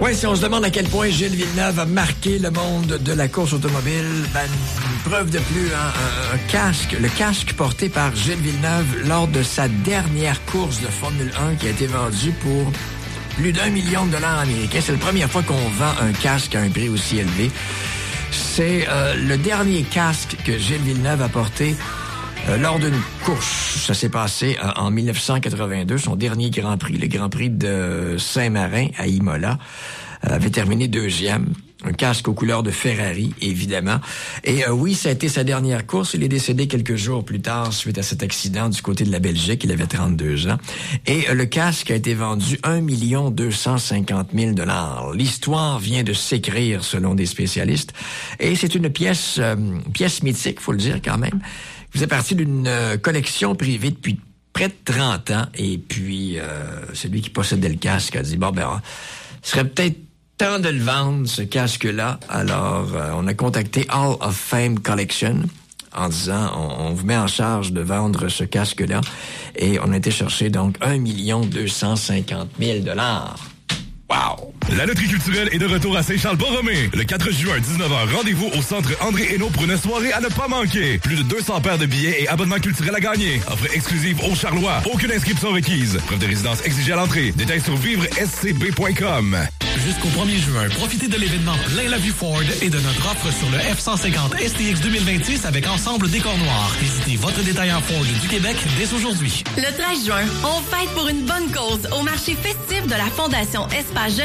Oui, si on se demande à quel point Gilles Villeneuve a marqué le monde de la course automobile, une preuve de plus, un casque, le casque porté par Gilles Villeneuve lors de sa dernière course de Formule 1 qui a été vendu pour plus d'1 million de dollars américains. C'est la première fois qu'on vend un casque à un prix aussi élevé. C'est le dernier casque que Gilles Villeneuve a porté lors d'une course. Ça s'est passé en 1982, son dernier Grand Prix, le Grand Prix de Saint-Marin à Imola, avait terminé deuxième. Un casque aux couleurs de Ferrari, évidemment. Et oui, ça a été sa dernière course. Il est décédé quelques jours plus tard suite à cet accident du côté de la Belgique. Il avait 32 ans. Et le casque a été vendu 1 250 000 $. L'histoire vient de s'écrire selon des spécialistes. Et c'est une pièce mythique, faut le dire quand même. Il faisait partie d'une collection privée depuis près de 30 ans. Et puis, celui qui possédait le casque a dit, ce serait peut-être temps de le vendre, ce casque-là. Alors, on a contacté Hall of Fame Collection en disant, on vous met en charge de vendre ce casque-là. Et on a été chercher donc 1 250 000 $. Wow! La loterie culturelle est de retour à Saint-Charles-Borromée. Le 4 juin, 19h, rendez-vous au centre André Hainaut pour une soirée à ne pas manquer. Plus de 200 paires de billets et abonnements culturels à gagner. Offre exclusive aux Charlois. Aucune inscription requise. Preuve de résidence exigée à l'entrée. Détails sur vivrescb.com. Jusqu'au 1er juin, profitez de l'événement Plein la vue Ford et de notre offre sur le F-150 STX 2026 avec ensemble décor noir. Visitez votre détaillant Ford du Québec dès aujourd'hui. Le 13 juin, on fête pour une bonne cause au marché festif de la Fondation Espace